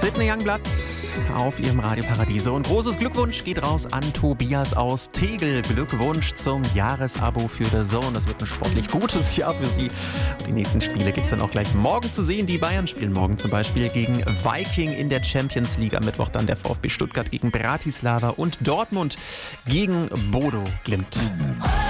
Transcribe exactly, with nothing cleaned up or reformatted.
Sydney Youngblood auf ihrem Radio Paradiso. Und großes Glückwunsch geht raus an Tobias aus Tegel. Glückwunsch zum Jahresabo für The Zone. Das wird ein sportlich gutes Jahr für Sie. Die nächsten Spiele gibt es dann auch gleich morgen zu sehen. Die Bayern spielen morgen zum Beispiel gegen Viking in der Champions League. Am Mittwoch dann der VfB Stuttgart gegen Bratislava und Dortmund gegen Bodo Glimt.